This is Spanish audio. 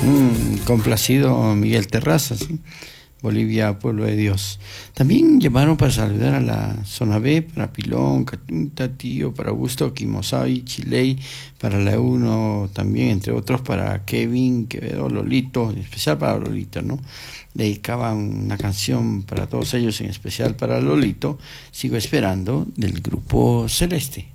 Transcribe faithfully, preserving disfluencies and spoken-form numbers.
Mm, complacido Miguel Terrazas, ¿sí? Bolivia, pueblo de Dios. También llamaron para saludar a la zona B, para Pilón, Catunta, Tío, para Augusto, Quimosai, Chiley, para la uno también, entre otros, para Kevin, Quevedo, Lolito, en especial para Lolito, ¿no? Dedicaban una canción para todos ellos, en especial para Lolito, Sigo Esperando, del grupo Celeste.